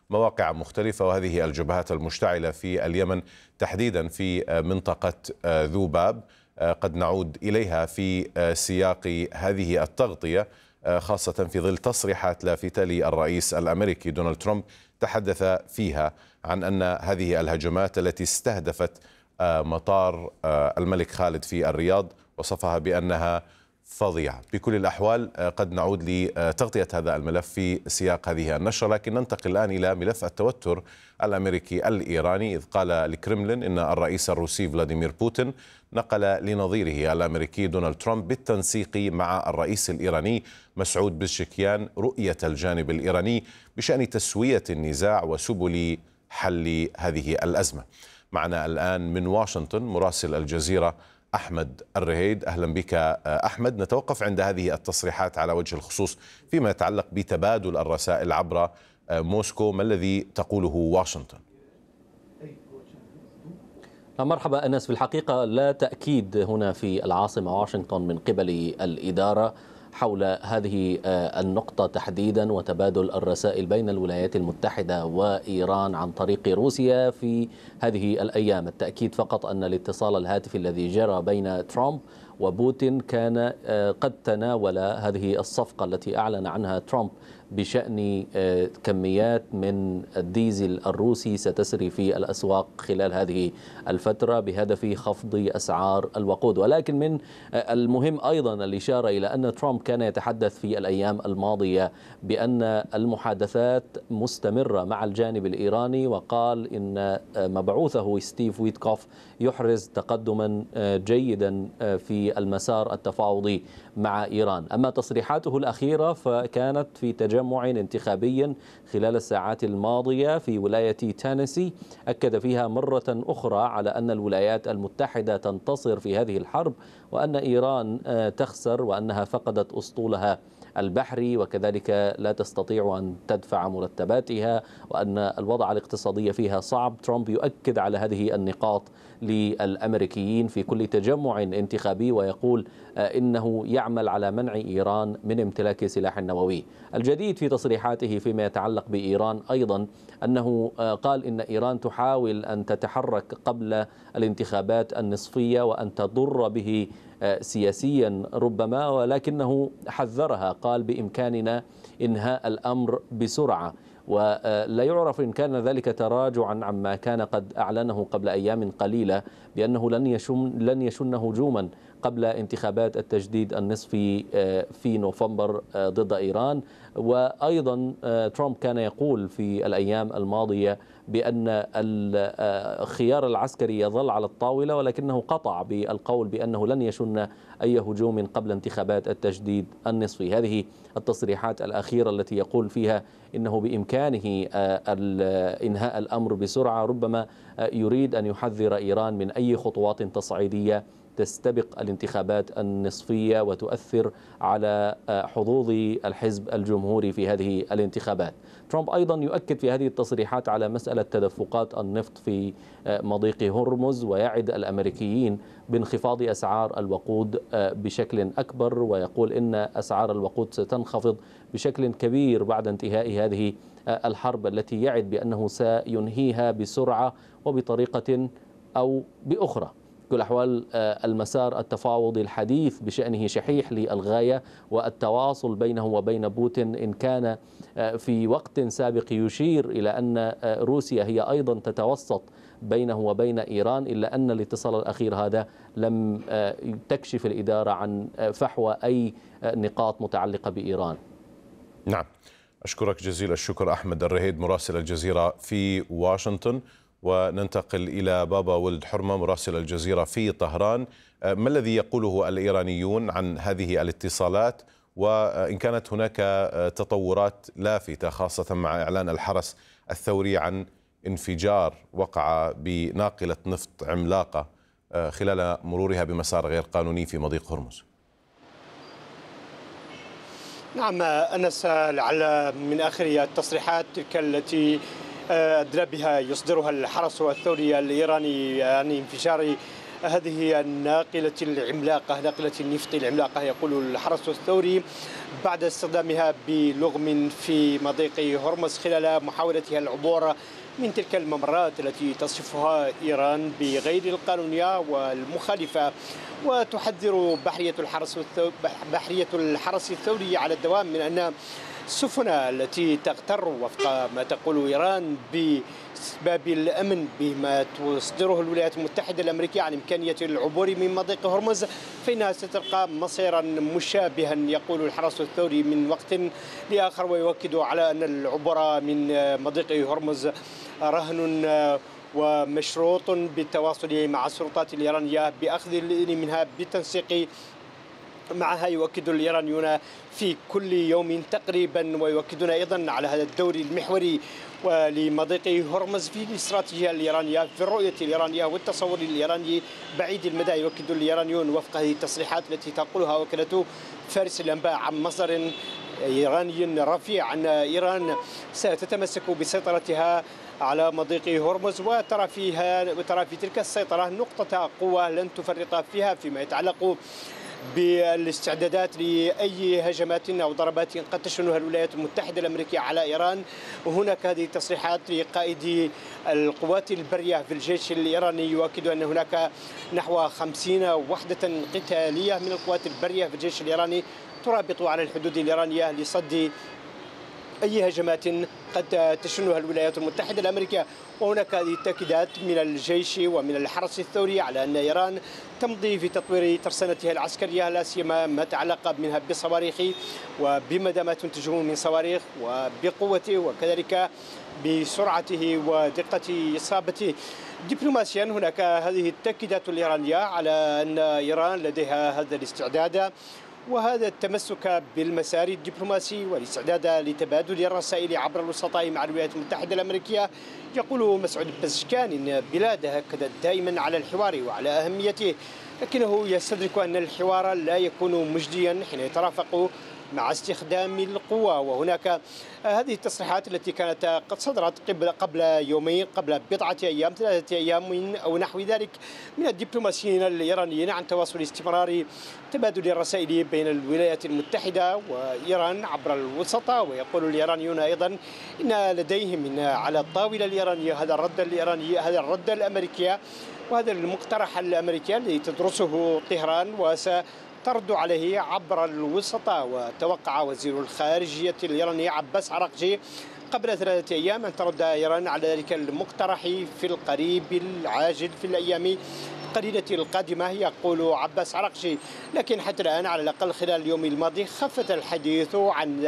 مواقع مختلفة، وهذه الجبهات المشتعلة في اليمن تحديدا في منطقة ذوباب قد نعود إليها في سياق هذه التغطية، خاصة في ظل تصريحات لافتة للرئيس الأمريكي دونالد ترامب تحدث فيها عن أن هذه الهجمات التي استهدفت مطار الملك خالد في الرياض وصفها بأنها فظيعة. بكل الأحوال قد نعود لتغطية هذا الملف في سياق هذه النشرة، لكن ننتقل الآن إلى ملف التوتر الأمريكي الإيراني، إذ قال الكرملين إن الرئيس الروسي فلاديمير بوتين نقل لنظيره الأمريكي دونالد ترامب بالتنسيق مع الرئيس الإيراني مسعود بزشكيان رؤية الجانب الإيراني بشأن تسوية النزاع وسبل حل هذه الأزمة. معنا الآن من واشنطن مراسل الجزيرة أحمد الرهيد. أهلا بك أحمد. نتوقف عند هذه التصريحات على وجه الخصوص فيما يتعلق بتبادل الرسائل عبر موسكو، ما الذي تقوله واشنطن؟ مرحبا أنس. في الحقيقة لا تأكيد هنا في العاصمة واشنطن من قبل الإدارة حول هذه النقطة تحديدا وتبادل الرسائل بين الولايات المتحدة وإيران عن طريق روسيا في هذه الأيام. التأكيد فقط أن الاتصال الهاتفي الذي جرى بين ترامب وبوتين كان قد تناول هذه الصفقة التي أعلن عنها ترامب بشأن كميات من الديزل الروسي ستسري في الأسواق خلال هذه الفترة بهدف خفض أسعار الوقود. ولكن من المهم أيضا الإشارة إلى أن ترامب كان يتحدث في الأيام الماضية بأن المحادثات مستمرة مع الجانب الإيراني، وقال إن مبعوثه ستيف ويتكوف يحرز تقدما جيدا في المسار التفاوضي مع إيران. أما تصريحاته الأخيرة فكانت في تجمع انتخابي خلال الساعات الماضية في ولاية تينيسي، أكد فيها مرة أخرى على أن الولايات المتحدة تنتصر في هذه الحرب، وأن إيران تخسر، وأنها فقدت أسطولها البحري، وكذلك لا تستطيع أن تدفع مرتباتها، وأن الوضع الاقتصادي فيها صعب. ترامب يؤكد على هذه النقاط للأمريكيين في كل تجمع انتخابي، ويقول إنه يعمل على منع إيران من امتلاك سلاح نووي. الجديد في تصريحاته فيما يتعلق بإيران أيضا أنه قال إن إيران تحاول أن تتحرك قبل الانتخابات النصفية وأن تضر به سياسيا ربما، ولكنه حذرها، قال بإمكاننا إنهاء الأمر بسرعة، ولا يعرف إن كان ذلك تراجعا عما كان قد أعلنه قبل أيام قليلة بأنه لن يشن هجوما قبل انتخابات التجديد النصفي في نوفمبر ضد إيران. وأيضا ترامب كان يقول في الأيام الماضية بأن الخيار العسكري يظل على الطاولة، ولكنه قطع بالقول بأنه لن يشن أي هجوم قبل انتخابات التجديد النصفي. هذه التصريحات الأخيرة التي يقول فيها إنه بإمكانه إنهاء الأمر بسرعة، ربما يريد أن يحذر إيران من أي خطوات تصعيدية تستبق الانتخابات النصفية وتؤثر على حظوظ الحزب الجمهوري في هذه الانتخابات. ترامب أيضا يؤكد في هذه التصريحات على مسألة تدفقات النفط في مضيق هرمز، ويعد الأمريكيين بانخفاض أسعار الوقود بشكل أكبر، ويقول إن أسعار الوقود ستنخفض بشكل كبير بعد انتهاء هذه الحرب التي يعد بأنه سينهيها بسرعة وبطريقة أو بأخرى. كل الأحوال المسار التفاوضي الحديث بشأنه شحيح للغاية، والتواصل بينه وبين بوتين إن كان في وقت سابق يشير إلى أن روسيا هي أيضا تتوسط بينه وبين إيران، إلا أن الاتصال الأخير هذا لم تكشف الإدارة عن فحوى أي نقاط متعلقة بإيران. نعم، أشكرك جزيل الشكر أحمد الرهيد مراسل الجزيرة في واشنطن. وننتقل إلى بابا ولد حرمة مراسل الجزيرة في طهران. ما الذي يقوله الإيرانيون عن هذه الاتصالات، وإن كانت هناك تطورات لافتة خاصة مع إعلان الحرس الثوري عن انفجار وقع بناقلة نفط عملاقة خلال مرورها بمسار غير قانوني في مضيق هرمز؟ نعم أنس، لعل من آخر التصريحات التي أدرى بها يصدرها الحرس الثوري الإيراني عن انفجار هذه الناقلة العملاقة، ناقلة النفط العملاقة يقول الحرس الثوري، بعد استخدامها بلغم في مضيق هرمز خلال محاولتها العبور من تلك الممرات التي تصفها إيران بغير القانونية والمخالفة. وتحذر بحرية الحرس الثوري على الدوام من أن السفن التي تغتر وفق ما تقول إيران بأسباب الأمن بما تصدره الولايات المتحدة الأمريكية عن إمكانية العبور من مضيق هرمز فإنها ستلقى مصيرا مشابها، يقول الحرس الثوري من وقت لآخر، ويؤكد على أن العبور من مضيق هرمز رهن ومشروط بالتواصل مع السلطات الإيرانية بأخذ الإذن منها بالتنسيق معها. يؤكد الإيرانيون في كل يوم تقريبا، ويؤكدون أيضا على هذا الدور المحوري ولمضيق هرمز في الاستراتيجية الإيرانية، في الرؤية الإيرانية والتصور الإيراني بعيد المدى. يؤكد الإيرانيون وفق هذه التصريحات التي تقولها وكالة فارس الأنباء عن مصدر إيراني رفيع أن إيران ستتمسك بسيطرتها على مضيق هرمز، وترى في تلك السيطرة نقطة قوة لن تفرط فيها فيما يتعلق بالاستعدادات لأي هجمات أو ضربات قد تشنها الولايات المتحدة الأمريكية على إيران. وهناك هذه التصريحات لقائد القوات البرية في الجيش الإيراني يؤكد أن هناك نحو 50 وحدة قتالية من القوات البرية في الجيش الإيراني ترابط على الحدود الإيرانية لصد أي هجمات قد تشنها الولايات المتحدة الأمريكية. وهناك هذه التأكيدات من الجيش ومن الحرس الثوري على أن إيران تمضي في تطوير ترسانتها العسكرية، لا سيما ما تعلق منها بالصواريخ وبمدى ما تنتجه من صواريخ وبقوته وكذلك بسرعته ودقة إصابته. دبلوماسيا هناك هذه التأكيدات الإيرانية على أن إيران لديها هذا الاستعداد وهذا التمسك بالمسار الدبلوماسي والاستعداد لتبادل الرسائل عبر الوسطاء مع الولايات المتحدة الأمريكية. يقول مسعود بزشكان إن بلاده أكدت دائما على الحوار وعلى أهميته، لكنه يستدرك أن الحوار لا يكون مجديا حين يترافق مع استخدام القوة. وهناك هذه التصريحات التي كانت قد صدرت قبل يومين، قبل بضعة أيام، 3 أيام أو نحو ذلك، من الدبلوماسيين الإيرانيين عن تواصل استمرار تبادل الرسائل بين الولايات المتحدة وإيران عبر الوسطاء. ويقول الإيرانيون أيضا إن لديهم على الطاولة الإيرانية هذا الرد الإيراني، هذا الرد الأمريكي، وهذا المقترح الأمريكي الذي تدرسه طهران ترد عليه عبر الوسطاء. وتوقع وزير الخارجية الإيراني عباس عراقجي قبل 3 أيام أن ترد إيران على ذلك المقترح في القريب العاجل في الأيام القليلة القادمة، يقول عباس عراقجي. لكن حتى الآن على الأقل خلال اليوم الماضي خفت الحديث عن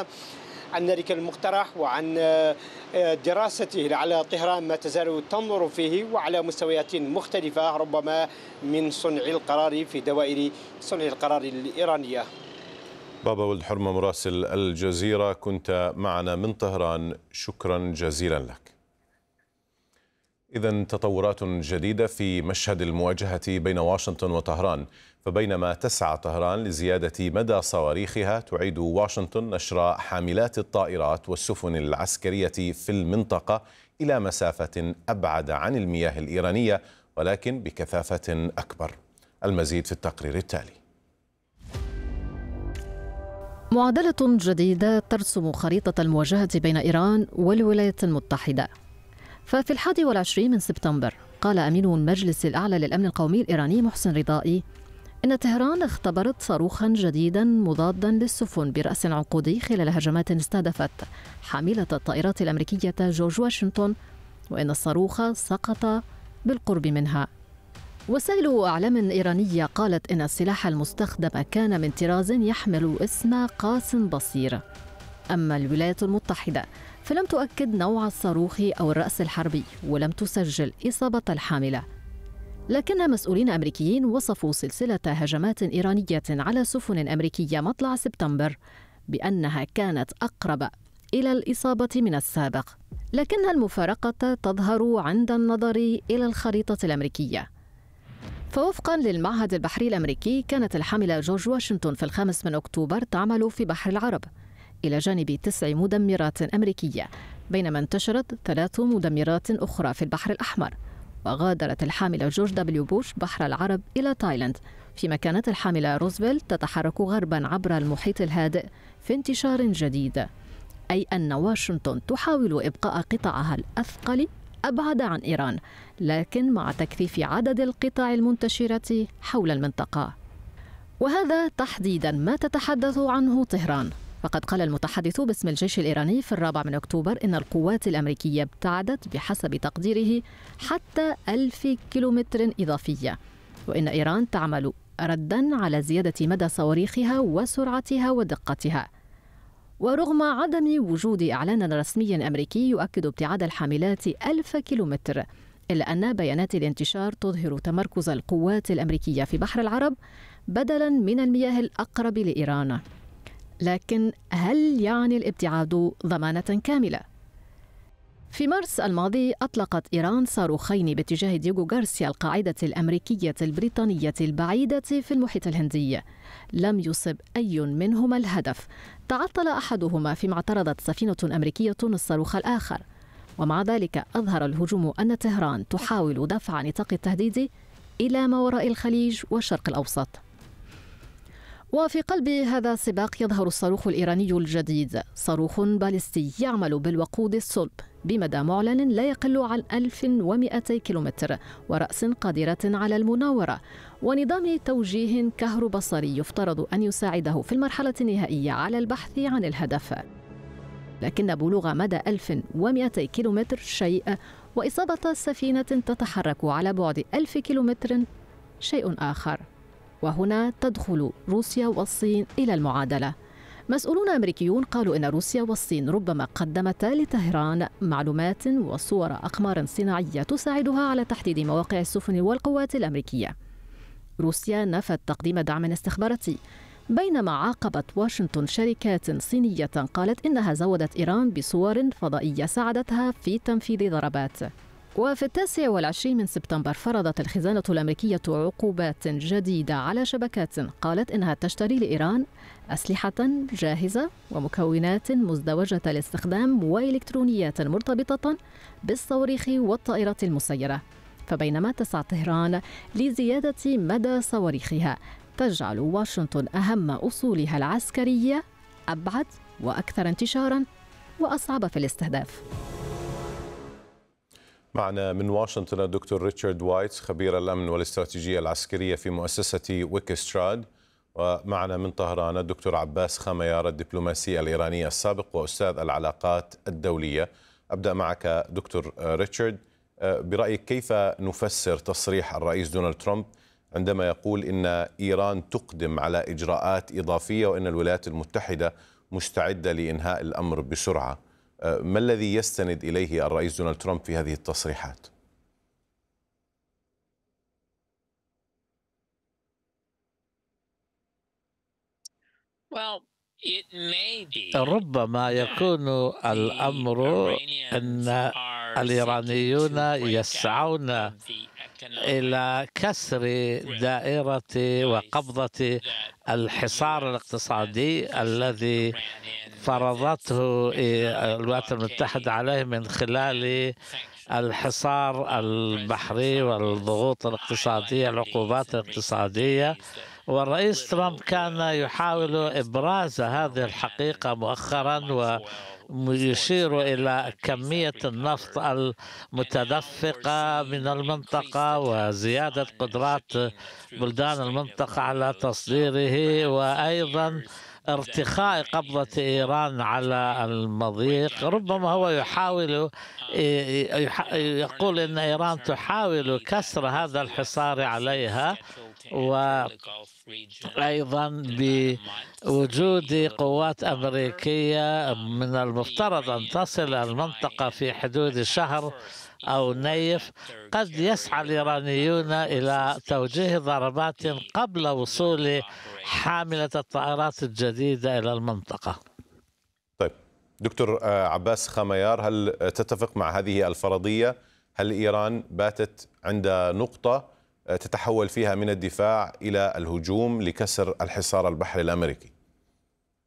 ذلك المقترح وعن دراسته على طهران ما تزال تنظر فيه وعلى مستويات مختلفة ربما من صنع القرار في دوائر صنع القرار الإيرانية. بابا ولد حرمة مراسل الجزيرة كنت معنا من طهران، شكرا جزيلا لك. إذن تطورات جديدة في مشهد المواجهة بين واشنطن وطهران، فبينما تسعى طهران لزيادة مدى صواريخها تعيد واشنطن نشر حاملات الطائرات والسفن العسكرية في المنطقة إلى مسافة أبعد عن المياه الإيرانية ولكن بكثافة أكبر. المزيد في التقرير التالي. معادلة جديدة ترسم خريطة المواجهة بين إيران والولايات المتحدة. ففي 21 من سبتمبر قال أمين المجلس الأعلى للأمن القومي الإيراني محسن رضائي إن طهران اختبرت صاروخا جديدا مضادا للسفن برأس عنقودي خلال هجمات استهدفت حاملة الطائرات الأمريكية جورج واشنطن، وإن الصاروخ سقط بالقرب منها. وسائل أعلام إيرانية قالت إن السلاح المستخدم كان من طراز يحمل اسم قاس بصير. أما الولايات المتحدة فلم تؤكد نوع الصاروخ أو الرأس الحربي ولم تسجل إصابة الحاملة، لكن مسؤولين أمريكيين وصفوا سلسلة هجمات إيرانية على سفن أمريكية مطلع سبتمبر بأنها كانت أقرب إلى الإصابة من السابق، لكن المفارقة تظهر عند النظر إلى الخريطة الأمريكية. فوفقاً للمعهد البحري الأمريكي كانت الحاملة جورج واشنطن في 5 أكتوبر تعمل في بحر العرب إلى جانب 9 مدمرات أمريكية، بينما انتشرت 3 مدمرات أخرى في البحر الأحمر، وغادرت الحاملة جورج دبليو بوش بحر العرب إلى تايلاند، فيما كانت الحاملة روزفلت تتحرك غربا عبر المحيط الهادئ في انتشار جديد، أي أن واشنطن تحاول إبقاء قطاعها الأثقل أبعد عن إيران، لكن مع تكثيف عدد القطع المنتشرة حول المنطقة. وهذا تحديدا ما تتحدث عنه طهران، فقد قال المتحدث باسم الجيش الإيراني في 4 أكتوبر إن القوات الأمريكية ابتعدت بحسب تقديره حتى 1000 كيلومتر إضافية، وإن إيران تعمل ردا على زيادة مدى صواريخها وسرعتها ودقتها. ورغم عدم وجود إعلان رسمي أمريكي يؤكد ابتعاد الحاملات 1000 كيلومتر، إلا أن بيانات الانتشار تظهر تمركز القوات الأمريكية في بحر العرب بدلاً من المياه الأقرب لإيران. لكن هل يعني الابتعاد ضمانة كاملة؟ في مارس الماضي أطلقت إيران صاروخين باتجاه دييغو غارسيا القاعدة الأمريكية البريطانية البعيدة في المحيط الهندي. لم يصب أي منهما الهدف، تعطل أحدهما فيما اعترضت سفينة أمريكية الصاروخ الآخر، ومع ذلك أظهر الهجوم أن طهران تحاول دفع نطاق التهديد إلى ما وراء الخليج والشرق الأوسط. وفي قلب هذا السباق يظهر الصاروخ الإيراني الجديد، صاروخ باليستي يعمل بالوقود الصلب بمدى معلن لا يقل عن 1200 كيلومتر، ورأس قادرة على المناورة، ونظام توجيه كهروبصري يفترض أن يساعده في المرحلة النهائية على البحث عن الهدف. لكن بلوغ مدى 1200 كيلومتر شيء، وإصابة سفينة تتحرك على بعد 1000 كيلومتر شيء آخر. وهنا تدخل روسيا والصين إلى المعادلة. مسؤولون أمريكيون قالوا إن روسيا والصين ربما قدمتا لطهران معلومات وصور أقمار صناعية تساعدها على تحديد مواقع السفن والقوات الأمريكية. روسيا نفت تقديم دعم استخباراتي، بينما عاقبت واشنطن شركات صينية قالت إنها زودت إيران بصور فضائية ساعدتها في تنفيذ ضربات. وفي 29 من سبتمبر فرضت الخزانة الأمريكية عقوبات جديدة على شبكات قالت إنها تشتري لإيران أسلحة جاهزة ومكونات مزدوجة الاستخدام وإلكترونيات مرتبطة بالصواريخ والطائرات المسيرة. فبينما تسعى طهران لزيادة مدى صواريخها، تجعل واشنطن أهم أصولها العسكرية أبعد وأكثر انتشاراً وأصعب في الاستهداف. معنا من واشنطن الدكتور ريتشارد وايتس خبير الأمن والاستراتيجية العسكرية في مؤسسة ويكستراد، ومعنا من طهران الدكتور عباس خميار الدبلوماسي الإيراني السابق وأستاذ العلاقات الدولية. أبدأ معك دكتور ريتشارد، برأيك كيف نفسر تصريح الرئيس دونالد ترامب عندما يقول إن إيران تقدم على إجراءات إضافية وإن الولايات المتحدة مستعدة لإنهاء الأمر بسرعة؟ ما الذي يستند إليه الرئيس دونالد ترامب في هذه التصريحات؟ ربما يكون الأمر أن الإيرانيون يسعون إلى كسر دائرة وقبضة الحصار الاقتصادي الذي فرضته الولايات المتحدة عليه من خلال الحصار البحري والضغوط الاقتصادية، العقوبات الاقتصادية. والرئيس ترامب كان يحاول إبراز هذه الحقيقة مؤخرا ويشير إلى كمية النفط المتدفقة من المنطقة وزيادة قدرات بلدان المنطقة على تصديره، وأيضا ارتخاء قبضة إيران على المضيق. ربما هو يقول إن إيران تحاول كسر هذا الحصار عليها، وأيضا بوجود قوات أمريكية من المفترض أن تصل المنطقة في حدود شهر أو نيف، قد يسعى الإيرانيون إلى توجيه ضربات قبل وصول حاملة الطائرات الجديدة إلى المنطقة. طيب دكتور عباس خميار، هل تتفق مع هذه الفرضية؟ هل إيران باتت عند نقطة تتحول فيها من الدفاع إلى الهجوم لكسر الحصار البحري الأمريكي؟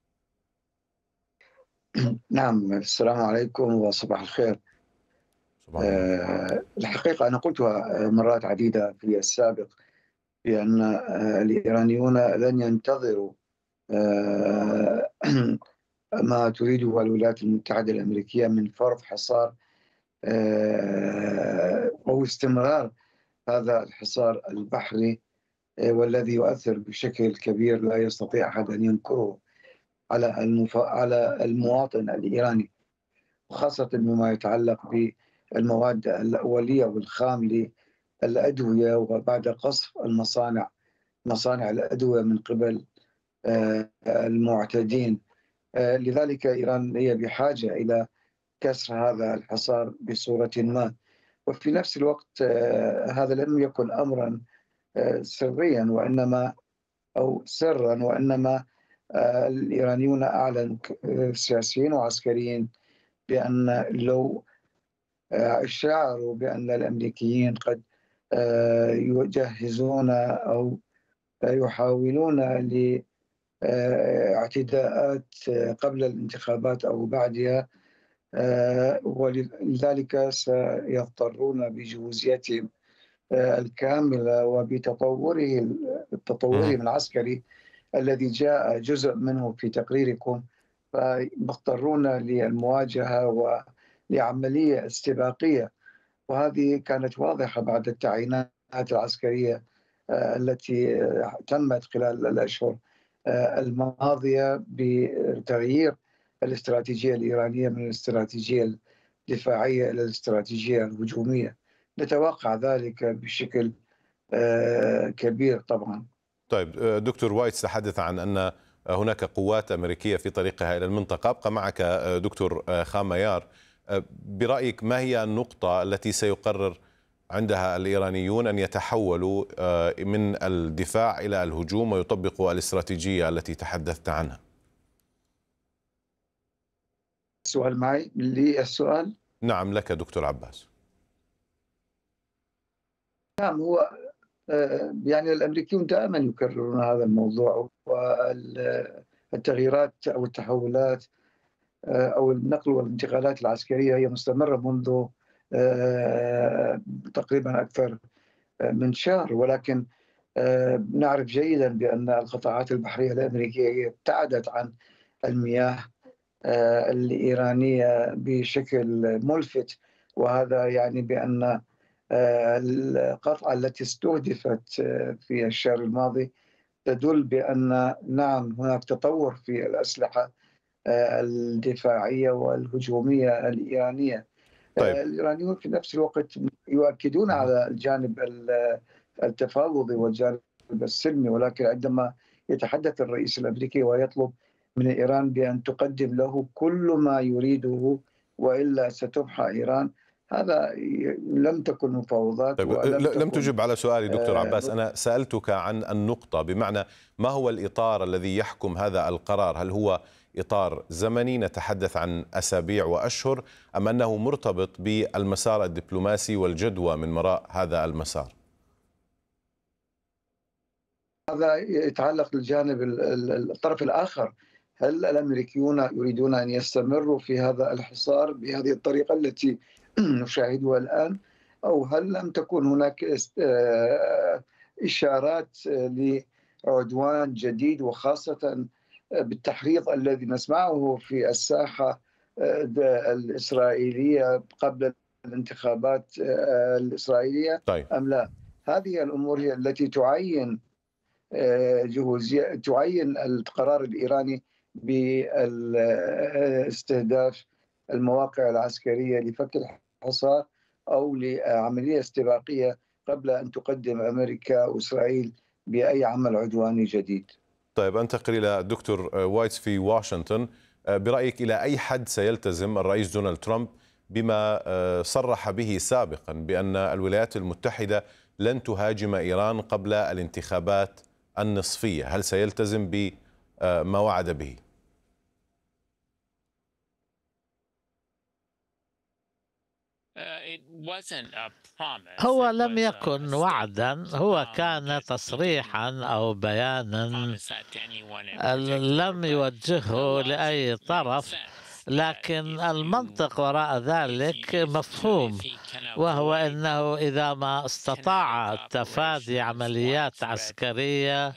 نعم، السلام عليكم وصباح الخير. الحقيقة أنا قلتها مرات عديدة في السابق بأن الإيرانيون لن ينتظروا ما تريده الولايات المتحدة الأمريكية من فرض حصار أو استمرار هذا الحصار البحري، والذي يؤثر بشكل كبير لا يستطيع أحد أن ينكره على المواطن الإيراني، وخاصة بما يتعلق بالمواد الأولية والخام للأدوية، وبعد قصف مصانع الأدوية من قبل المعتدين. لذلك إيران هي بحاجة إلى كسر هذا الحصار بصورة ما. وفي نفس الوقت هذا لم يكن أمرا سريا سرا، وإنما الإيرانيون أعلنوا سياسيين وعسكريين بأن لو شعروا بأن الأمريكيين قد يجهزون أو يحاولون لاعتداءات قبل الانتخابات أو بعدها، ولذلك سيضطرون بجهوزيتهم الكاملة وبتطورهم العسكري الذي جاء جزء منه في تقريركم، فمضطرون للمواجهة ولعملية استباقية. وهذه كانت واضحة بعد التعيينات العسكرية التي تمت خلال الأشهر الماضية بتغيير الاستراتيجية الإيرانية من الاستراتيجية الدفاعية إلى الاستراتيجية الهجومية. نتوقع ذلك بشكل كبير طبعا. طيب دكتور وايتس تحدث عن أن هناك قوات أمريكية في طريقها إلى المنطقة. أبقى معك دكتور خاميار، برأيك ما هي النقطة التي سيقرر عندها الإيرانيون أن يتحولوا من الدفاع إلى الهجوم ويطبقوا الاستراتيجية التي تحدثت عنها؟ السؤال معي السؤال؟ نعم لك دكتور عباس. نعم، هو يعني الأمريكيون دائما يكررون هذا الموضوع، والتغييرات أو التحولات أو النقل والانتقالات العسكرية هي مستمرة منذ تقريبا أكثر من شهر، ولكن نعرف جيدا بأن القطاعات البحرية الأمريكية ابتعدت عن المياه الإيرانية بشكل ملفت، وهذا يعني بأن القطعة التي استهدفت في الشهر الماضي تدل بأن نعم هناك تطور في الأسلحة الدفاعية والهجومية الإيرانية. طيب. الإيرانيون في نفس الوقت يؤكدون على الجانب التفاوضي والجانب السلمي، ولكن عندما يتحدث الرئيس الأمريكي ويطلب من إيران بأن تقدم له كل ما يريده وإلا ستمحى إيران، هذا لم تكن مفاوضات. طيب لم تجب على سؤالي دكتور عباس. أنا سألتك عن النقطة، بمعنى ما هو الإطار الذي يحكم هذا القرار؟ هل هو إطار زمني نتحدث عن أسابيع وأشهر، أم أنه مرتبط بالمسار الدبلوماسي والجدوى من وراء هذا المسار؟ هذا يتعلق بالجانب الطرف الآخر. هل الأمريكيون يريدون أن يستمروا في هذا الحصار بهذه الطريقة التي نشاهدها الآن، أو هل لم تكن هناك إشارات لعدوان جديد، وخاصة بالتحريض الذي نسمعه في الساحة الإسرائيلية قبل الانتخابات الإسرائيلية؟ طيب. أم لا؟ هذه الأمور هي التي تعين القرار الإيراني باستهداف المواقع العسكرية لفك الحصار أو لعملية استباقية قبل أن تقدم أمريكا وإسرائيل بأي عمل عدواني جديد. طيب أنتقل إلى الدكتور وايتس في واشنطن. برأيك إلى أي حد سيلتزم الرئيس دونالد ترامب بما صرح به سابقا بأن الولايات المتحدة لن تهاجم إيران قبل الانتخابات النصفية؟ هل سيلتزم بما وعد به؟ هو لم يكن وعدا، هو كان تصريحا أو بيانا لم يوجهه لأي طرف، لكن المنطق وراء ذلك مفهوم، وهو أنه إذا ما استطاع تفادي عمليات عسكرية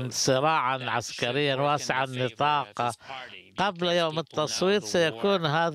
وصراعا عسكريا واسع النطاق قبل يوم التصويت، سيكون هذا